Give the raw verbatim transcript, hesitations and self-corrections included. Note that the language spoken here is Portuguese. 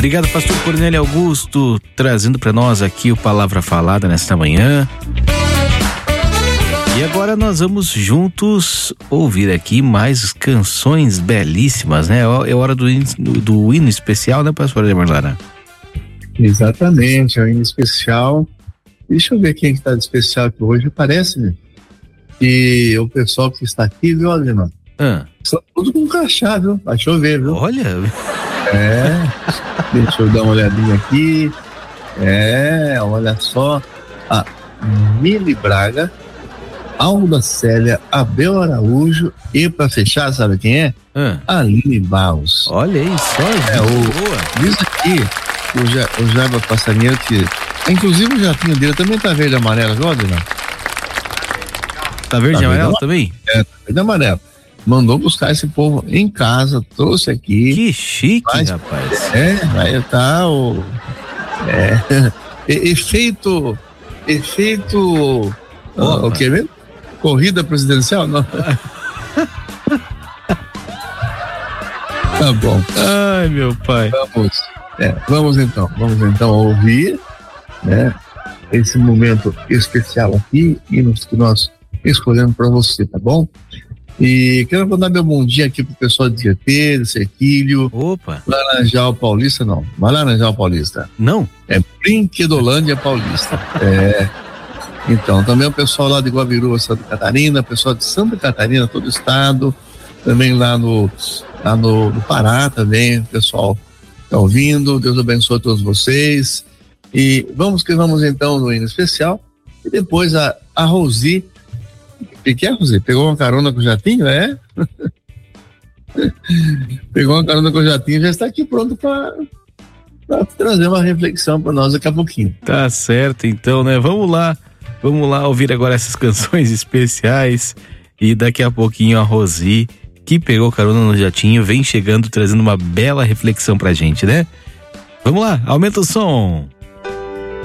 Obrigado, pastor Cornélio Augusto, trazendo para nós aqui o Palavra Falada nesta manhã. E agora nós vamos juntos ouvir aqui mais canções belíssimas, né? É hora do hino, do hino especial, né, pastor Ademar Lara? Exatamente, é um hino especial. Deixa eu ver quem está de especial aqui hoje. Parece-me que o pessoal que está aqui, viu, Ademar? Ah. Estão tudo com crachá, viu? Vai chover, viu? Olha! É, deixa eu dar uma olhadinha aqui. É, olha só. A Mili Braga, Alda Célia, Abel Araújo e para fechar, sabe quem é? Ah. Aline Barros. Olha aí, só é, o, boa. Diz aqui o, ja, o Jaiba Passarinheiro que, inclusive o jatinho dele também tá verde e amarelo, viu, Adriano? Tá verde e tá amarelo também? É, tá verde e amarelo. Mandou buscar esse povo em casa, trouxe aqui. Que chique, mas, rapaz. É, aí tá o... É, efeito... Efeito... Oh, o que mesmo? Corrida presidencial? Não. Tá bom. Ai, meu pai. Vamos, é, vamos então, vamos então ouvir, né, esse momento especial aqui, hinos que nós escolhemos para você, tá bom? E quero mandar meu bom dia aqui pro pessoal de Tietê, de Sequilho. Opa. Laranjal Paulista, não. Não é Laranjal Paulista. Não? É Brinquedolândia Paulista. É. Então, também o pessoal lá de Guabiruba, Santa Catarina, o pessoal de Santa Catarina, todo o estado, também lá no, lá no, no Pará também, o pessoal tá ouvindo, Deus abençoe a todos vocês. E vamos que vamos então no hino especial, e depois a, a Rosi. O que é, Rosi? Pegou uma carona com o jatinho, é? Pegou uma carona com o jatinho, já está aqui pronto para trazer uma reflexão para nós daqui a pouquinho. Tá certo, então, né? Vamos lá, vamos lá ouvir agora essas canções especiais e daqui a pouquinho a Rosi, que pegou carona no jatinho, vem chegando trazendo uma bela reflexão pra gente, né? Vamos lá, aumenta o som.